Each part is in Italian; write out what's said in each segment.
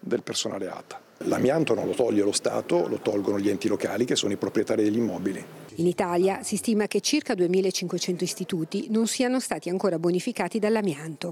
del personale ATA. L'amianto non lo toglie lo Stato, lo tolgono gli enti locali che sono i proprietari degli immobili. In Italia si stima che circa 2.500 istituti non siano stati ancora bonificati dall'amianto.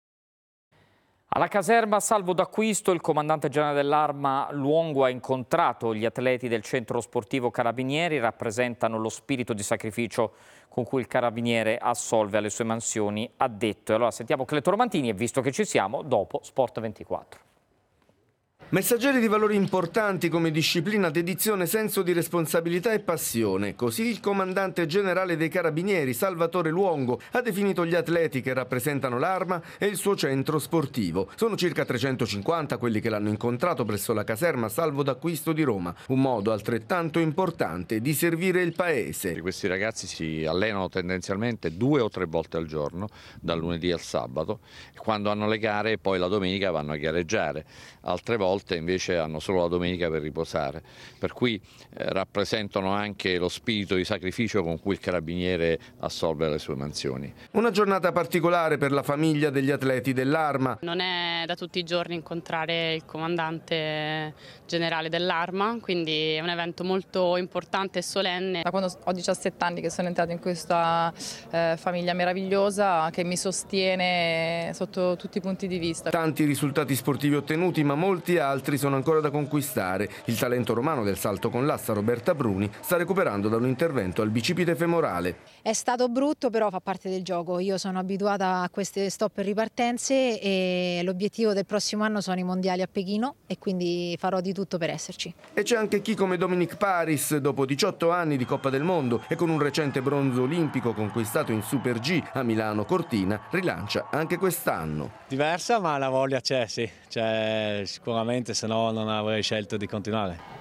Alla caserma Salvo d'Acquisto il comandante generale dell'Arma Luongo ha incontrato gli atleti del centro sportivo Carabinieri, rappresentano lo spirito di sacrificio con cui il carabiniere assolve alle sue mansioni, ha detto. E allora sentiamo Cleto Romantini e visto che ci siamo, dopo Sport 24. Messaggeri di valori importanti come disciplina, dedizione, senso di responsabilità e passione. Così il comandante generale dei Carabinieri, Salvatore Luongo, ha definito gli atleti che rappresentano l'Arma e il suo centro sportivo. Sono circa 350 quelli che l'hanno incontrato presso la caserma Salvo d'Acquisto di Roma. Un modo altrettanto importante di servire il paese. Questi ragazzi si allenano tendenzialmente 2 o 3 volte al giorno, dal lunedì al sabato. Quando hanno le gare poi la domenica vanno a gareggiare. Altre volte invece hanno solo la domenica per riposare, per cui rappresentano anche lo spirito di sacrificio con cui il carabiniere assolve le sue mansioni. Una giornata particolare per la famiglia degli atleti dell'Arma. Non è da tutti i giorni incontrare il comandante generale dell'Arma, quindi è un evento molto importante e solenne. Da quando ho 17 anni che sono entrata in questa famiglia meravigliosa che mi sostiene sotto tutti i punti di vista. Tanti risultati sportivi ottenuti, ma molti altri sono ancora da conquistare. Il talento romano del salto con l'asta Roberta Bruni sta recuperando da un intervento al bicipite femorale. È stato brutto, però fa parte del gioco. Io sono abituata a queste stop e ripartenze e l'obiettivo del prossimo anno sono i mondiali a Pechino e quindi farò di tutto per esserci. E c'è anche chi come Dominic Paris, dopo 18 anni di Coppa del Mondo e con un recente bronzo olimpico conquistato in Super G a Milano Cortina, rilancia anche quest'anno. Diversa, ma la voglia c'è, sì. C'è sicuramente, se no non avrei scelto di continuare.